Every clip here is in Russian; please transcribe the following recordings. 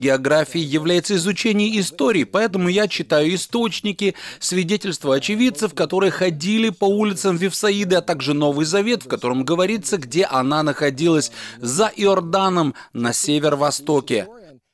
Географией является изучение истории, поэтому я читаю источники, свидетельства очевидцев, которые ходили по улицам Вифсаиды, а также Новый Завет, в котором говорится, где она находилась за Иорданом на северо-востоке.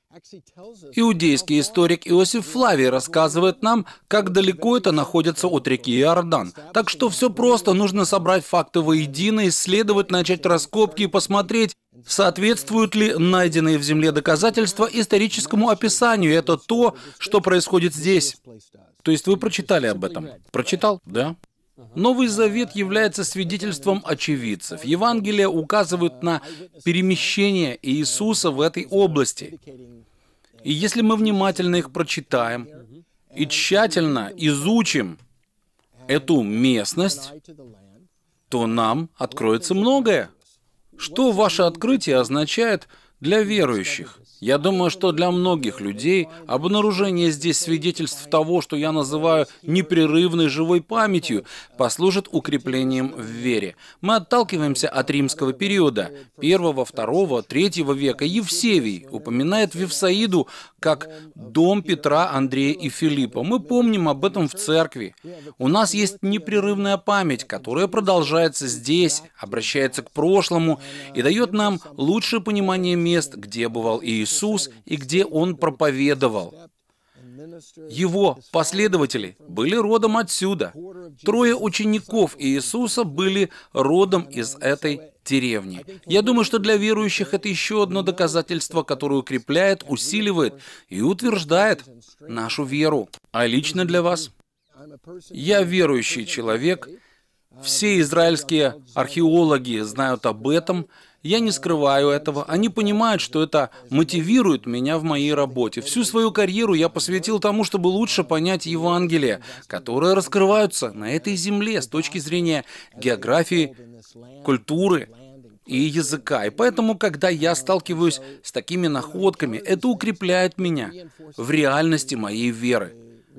Иудейский историк Иосиф Флавий рассказывает нам, как далеко это находится от реки Иордан. Так что все просто, нужно собрать факты воедино, исследовать, начать раскопки и посмотреть, соответствуют ли найденные в земле доказательства историческому описанию. Это то, что происходит здесь. То есть вы прочитали об этом? Прочитал? Да. Новый Завет является свидетельством очевидцев. Евангелия указывают на перемещение Иисуса в этой области. И если мы внимательно их прочитаем и тщательно изучим эту местность, то нам откроется многое. Что ваше открытие означает для верующих? Я думаю, что для многих людей обнаружение здесь свидетельств того, что я называю непрерывной живой памятью, послужит укреплением в вере. Мы отталкиваемся от римского периода, 1, 2, 3 века. Евсевий упоминает Вифсаиду как дом Петра, Андрея и Филиппа. Мы помним об этом в церкви. У нас есть непрерывная память, которая продолжается здесь, обращается к прошлому и дает нам лучшее понимание мест, где бывал Иисус и где Он проповедовал. Его последователи были родом отсюда. 3 учеников Иисуса были родом из этой деревни. Я думаю, что для верующих это еще одно доказательство, которое укрепляет, усиливает и утверждает нашу веру. А лично для вас? Я верующий человек. Все израильские археологи знают об этом. Я не скрываю этого. Они понимают, что это мотивирует меня в моей работе. Всю свою карьеру я посвятил тому, чтобы лучше понять Евангелие, которые раскрываются на этой земле с точки зрения географии, культуры и языка. И поэтому, когда я сталкиваюсь с такими находками, это укрепляет меня в реальности моей веры.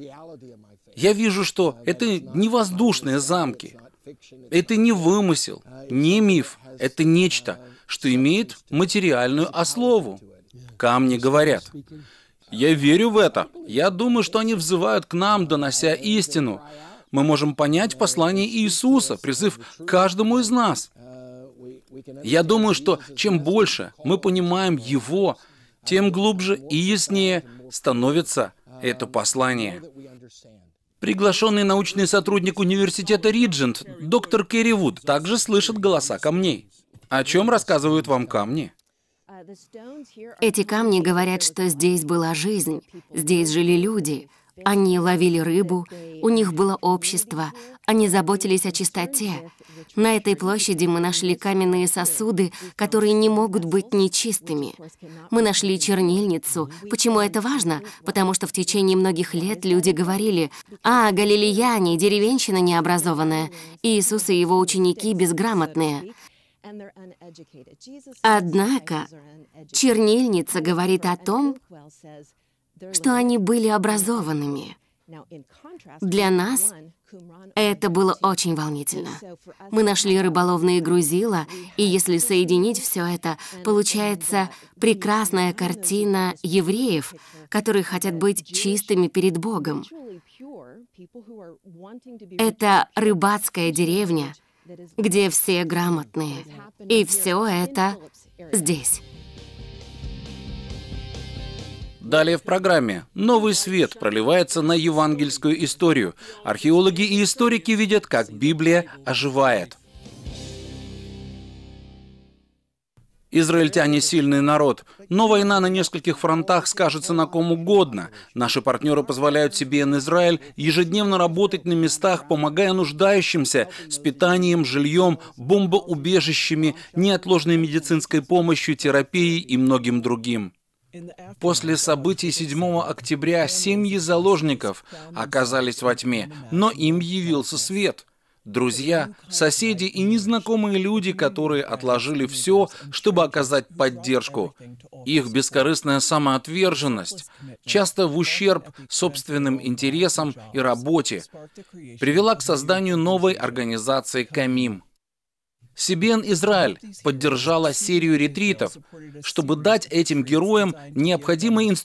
Я вижу, что это не воздушные замки, это не вымысел, не миф, это нечто, что имеет материальную основу. Камни говорят. Я верю в это. Я думаю, что они взывают к нам, донося истину. Мы можем понять послание Иисуса, призыв каждому из нас. Я думаю, что чем больше мы понимаем Его, тем глубже и яснее становится это послание. Приглашенный научный сотрудник университета Риджент, доктор Керри Вуд, также слышит голоса камней. О чем рассказывают вам камни? Эти камни говорят, что здесь была жизнь, здесь жили люди. Они ловили рыбу, у них было общество, они заботились о чистоте. На этой площади мы нашли каменные сосуды, которые не могут быть нечистыми. Мы нашли чернильницу. Почему это важно? Потому что в течение многих лет люди говорили: «А, галилеяне, деревенщина необразованная, Иисус и его ученики безграмотные». Однако чернильница говорит о том, что они были образованными. Для нас это было очень волнительно. Мы нашли рыболовные грузила, и если соединить все это, получается прекрасная картина евреев, которые хотят быть чистыми перед Богом. Это рыбацкая деревня, где все грамотные. И все это здесь. Далее в программе новый свет проливается на евангельскую историю. Археологи и историки видят, как Библия оживает. Израильтяне — сильный народ, но война на нескольких фронтах скажется на ком угодно. Наши партнеры позволяют себе in Израиль ежедневно работать на местах, помогая нуждающимся с питанием, жильем, бомбоубежищами, неотложной медицинской помощью, терапией и многим другим. После событий 7 октября семьи заложников оказались во тьме, но им явился свет. Друзья, соседи и незнакомые люди, которые отложили все, чтобы оказать поддержку. Их бескорыстная самоотверженность, часто в ущерб собственным интересам и работе, привела к созданию новой организации «Камим». CBN Израиль поддержала серию ретритов, чтобы дать этим героям необходимые инструменты